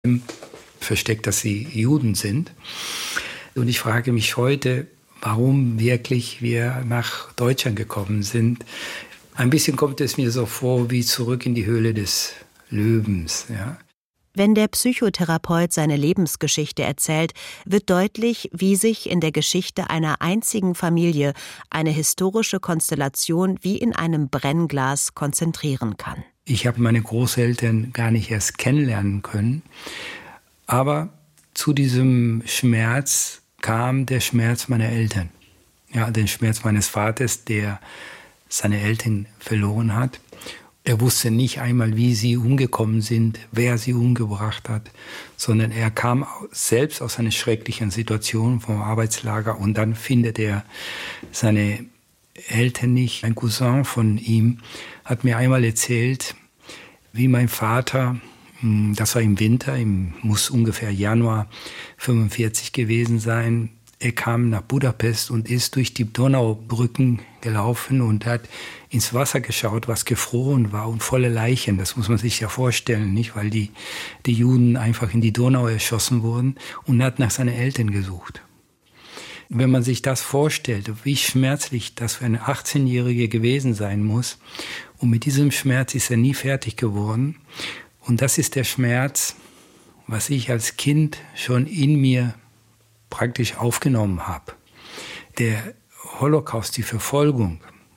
versteckt, dass sie Juden sind. Und ich frage mich heute, warum wirklich wir nach Deutschland gekommen sind. Ein bisschen kommt es mir so vor wie zurück in die Höhle des Löwens. Ja. Wenn der Psychotherapeut seine Lebensgeschichte erzählt, wird deutlich, wie sich in der Geschichte einer einzigen Familie eine historische Konstellation wie in einem Brennglas konzentrieren kann. Ich habe meine Großeltern gar nicht erst kennenlernen können, aber zu diesem Schmerz kam der Schmerz meiner Eltern. Ja, den Schmerz meines Vaters, der seine Eltern verloren hat. Er wusste nicht einmal, wie sie umgekommen sind, wer sie umgebracht hat, sondern er kam selbst aus einer schrecklichen Situation vom Arbeitslager und dann findet er seine Eltern nicht. Ein Cousin von ihm hat mir einmal erzählt, wie mein Vater, das war im Winter, muss ungefähr Januar 1945 gewesen sein, er kam nach Budapest und ist durch die Donaubrücken gelaufen und hat ins Wasser geschaut, was gefroren war und volle Leichen. Das muss man sich ja vorstellen, nicht? Weil die Juden einfach in die Donau erschossen wurden und hat nach seinen Eltern gesucht. Wenn man sich das vorstellt, wie schmerzlich das für eine 18-Jährige gewesen sein muss, und mit diesem Schmerz ist er nie fertig geworden. Und das ist der Schmerz, was ich als Kind schon in mir praktisch aufgenommen habe. Der Holocaust, die Verfolgung,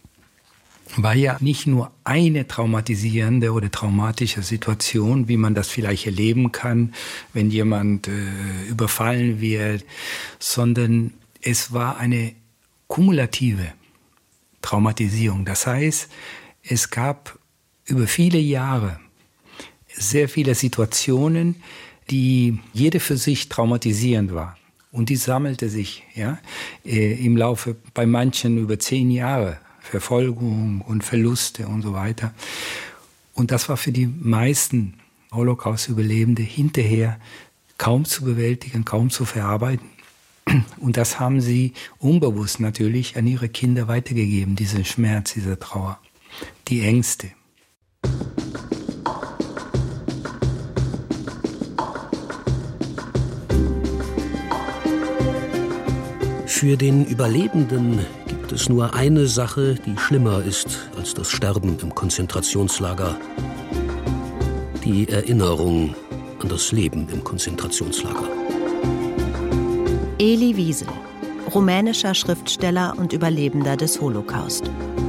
war ja nicht nur eine traumatisierende oder traumatische Situation, wie man das vielleicht erleben kann, wenn jemand überfallen wird, sondern es war eine kumulative Traumatisierung. Das heißt, es gab über viele Jahre sehr viele Situationen, die jede für sich traumatisierend war. Und die sammelte sich im Laufe bei manchen über 10 Jahre. Verfolgung und Verluste und so weiter. Und das war für die meisten Holocaust-Überlebende hinterher kaum zu bewältigen, kaum zu verarbeiten. Und das haben sie unbewusst natürlich an ihre Kinder weitergegeben, diesen Schmerz, diese Trauer, die Ängste. Für den Überlebenden gibt es nur eine Sache, die schlimmer ist als das Sterben im Konzentrationslager: die Erinnerung an das Leben im Konzentrationslager. Elie Wiesel, rumänischer Schriftsteller und Überlebender des Holocaust.